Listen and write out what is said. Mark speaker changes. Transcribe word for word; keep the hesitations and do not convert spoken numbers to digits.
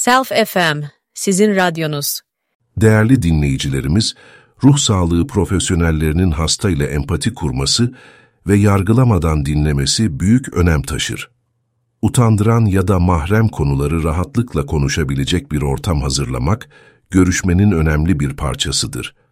Speaker 1: Self F M, sizin radyonuz.
Speaker 2: Değerli dinleyicilerimiz, ruh sağlığı profesyonellerinin hasta ile empati kurması ve yargılamadan dinlemesi büyük önem taşır. Utandıran ya da mahrem konuları rahatlıkla konuşabilecek bir ortam hazırlamak, görüşmenin önemli bir parçasıdır.